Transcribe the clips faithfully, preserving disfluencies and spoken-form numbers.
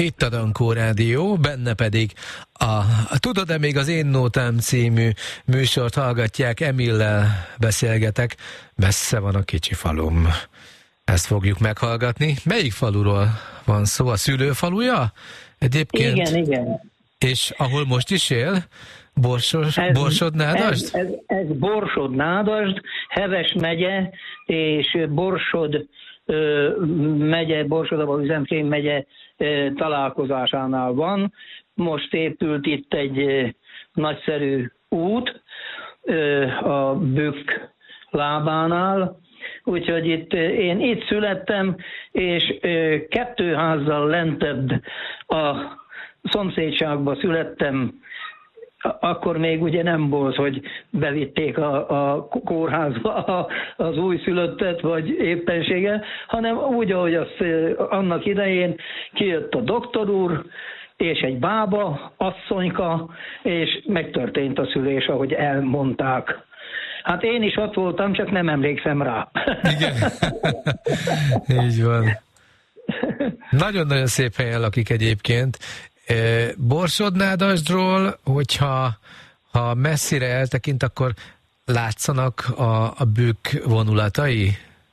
Itt a Dankó Rádió, benne pedig a, a Tudod-e még az Én Nótám című műsort hallgatják, Emillel beszélgetek, messze van a kicsi falum. Ezt fogjuk meghallgatni. Melyik faluról van szó? A szülőfaluja? Egyébként. Igen, igen. És ahol most is él? Borsos, ez, Borsod-Nádasd? Ez, ez, ez Borsod-Nádasd, Heves megye, és Borsod ö, megye, Borsod-Abaúj-Zemplén megye ö, találkozásánál van. Most épült itt egy ö, nagyszerű út ö, a Bükk lábánál, úgyhogy itt, én itt születtem, és ö, kettő házzal lentebb a szomszédságba születtem. Akkor még ugye nem volt, hogy bevitték a, a kórházba az újszülöttet, vagy éppenséggel, hanem úgy, ahogy az annak idején kijött a doktor úr, és egy bába, asszonyka, és megtörtént a szülés, ahogy elmondták. Hát én is ott voltam, csak nem emlékszem rá. Igen, így van. Nagyon-nagyon szép helyen lakik egyébként. Borsod-Nádasdról, hogyha ha messzire eltekint, akkor látszanak a, a Bükk vonulatai?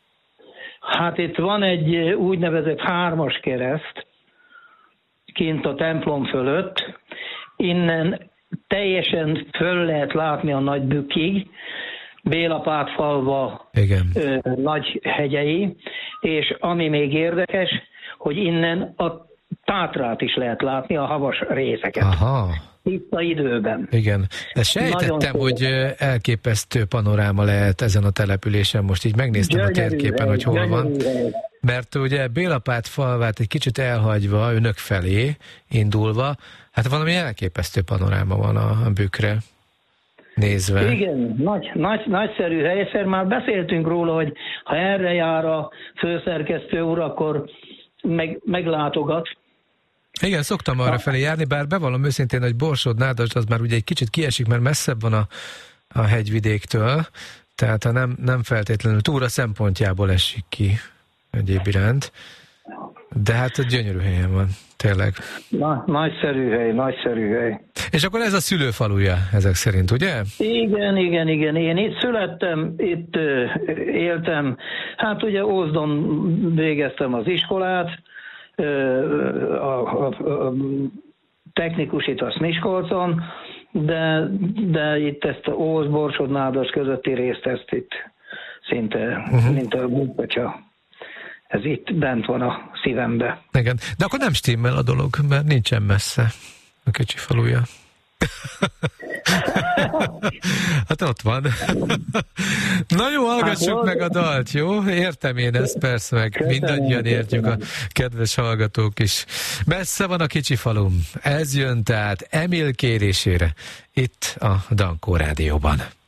Hát itt van egy úgynevezett hármas kereszt kint a templom fölött. Innen teljesen föl lehet látni a Nagybükkig, Bélapátfalva ö, nagy hegyei, és ami még érdekes, hogy innen a Tátrát is lehet látni, a havas részeket. Aha. Itt a időben. Igen. De sejtettem, hogy elképesztő panoráma lehet ezen a településen. Most így megnéztem gyönyörű a térképen, hely, hogy hol van. Hely. Mert ugye Bélapátfalvát egy kicsit elhagyva, önök felé indulva, hát valami elképesztő panoráma van a, a Bükkre nézve. Igen, nagy, nagy, nagyszerű hely. Egyszer már beszéltünk róla, hogy ha erre jár a főszerkesztő úr, akkor meg, meglátogat. Igen, szoktam arra felé járni, bár bevallom őszintén, hogy Borsod-Nádasd az már ugye egy kicsit kiesik, mert messzebb van a, a hegyvidéktől, tehát ha nem, nem feltétlenül túra szempontjából esik ki egyéb iránt, de hát gyönyörű helyen van, tényleg. Na, nagyszerű hely, nagyszerű hely. És akkor ez a szülőfaluja ezek szerint, ugye? Igen, igen, igen. Én itt születtem, itt uh, éltem. Hát ugye Ózdon végeztem az iskolát, uh, a, a, a technikusit azt Miskolcon, de, de itt ezt a Ózd-Borsod-Nádasd közötti részt ezt itt szinte, uh-huh. mint a munkacsa. Ez itt bent van a szívembe. Igen, de akkor nem stimmel a dolog, mert nincsen messze a kicsi faluja. Hát ott van. Na jó, hallgassuk hát, meg a dalt, jó? Értem én ezt, persze, meg köszönöm, mindannyian értjük, köszönöm. A kedves hallgatók is. Messze van a kicsi falum. Ez jön tehát Emil kérésére itt a Dankó Rádióban.